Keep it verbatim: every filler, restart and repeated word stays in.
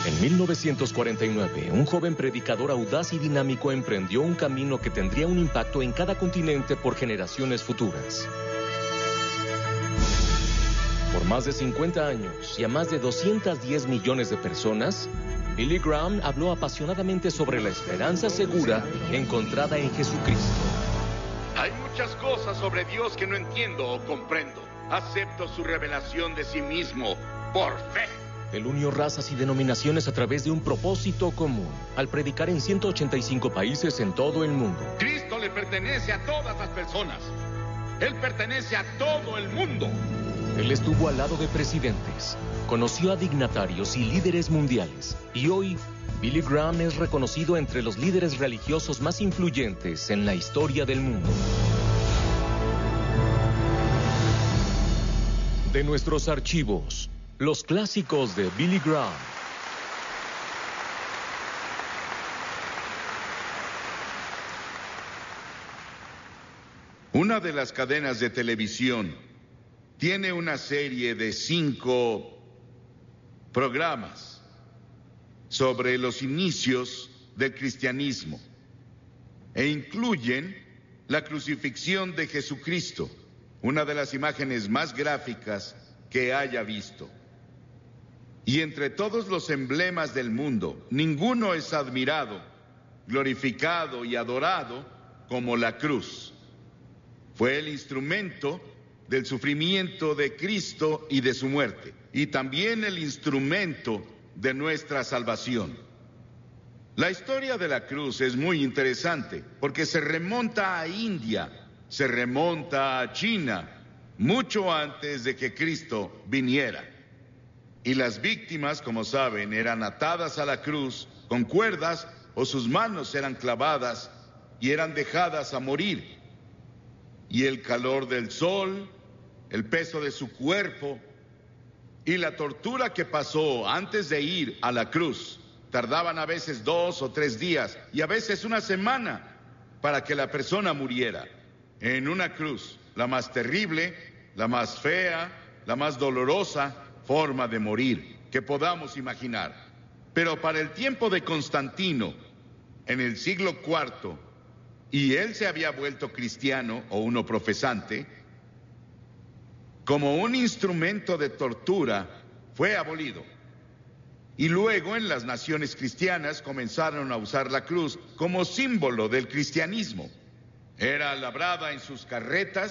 En mil novecientos cuarenta y nueve, un joven predicador audaz y dinámico emprendió un camino que tendría un impacto en cada continente por generaciones futuras. Por más de cincuenta años y a más de doscientos diez millones de personas, Billy Graham habló apasionadamente sobre la esperanza segura encontrada en Jesucristo. Hay muchas cosas sobre Dios que no entiendo o comprendo. Acepto su revelación de sí mismo por fe. Él unió razas y denominaciones a través de un propósito común, al predicar en ciento ochenta y cinco países en todo el mundo. Cristo le pertenece a todas las personas. Él pertenece a todo el mundo. Él estuvo al lado de presidentes, conoció a dignatarios y líderes mundiales. Y hoy, Billy Graham es reconocido entre los líderes religiosos más influyentes en la historia del mundo. De nuestros archivos, los clásicos de Billy Graham. Una de las cadenas de televisión tiene una serie de cinco programas sobre los inicios del cristianismo e incluyen la crucifixión de Jesucristo, una de las imágenes más gráficas que haya visto. Y entre todos los emblemas del mundo, ninguno es admirado, glorificado y adorado como la cruz. Fue el instrumento del sufrimiento de Cristo y de su muerte, y también el instrumento de nuestra salvación. La historia de la cruz es muy interesante, porque se remonta a India, se remonta a China, mucho antes de que Cristo viniera. Y las víctimas, como saben, eran atadas a la cruz con cuerdas o sus manos eran clavadas y eran dejadas a morir. Y el calor del sol, el peso de su cuerpo y la tortura que pasó antes de ir a la cruz, tardaban a veces dos o tres días y a veces una semana para que la persona muriera. En una cruz, la más terrible, la más fea, la más dolorosa forma de morir que podamos imaginar. Pero para el tiempo de Constantino, en el siglo cuarto, y él se había vuelto cristiano o uno profesante, como un instrumento de tortura, fue abolido. Y luego en las naciones cristianas comenzaron a usar la cruz como símbolo del cristianismo. Era labrada en sus carretas